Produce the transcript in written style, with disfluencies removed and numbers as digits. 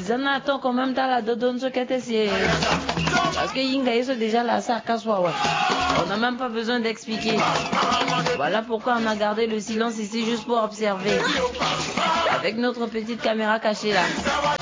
Zana attend quand même t'as la dodonne ce qu'elle t'essaie. Parce que Yinga ils sont déjà là, ça casse ouais. On n'a même pas besoin d'expliquer. Voilà pourquoi on a gardé le silence ici juste pour observer. Avec notre petite caméra cachée là.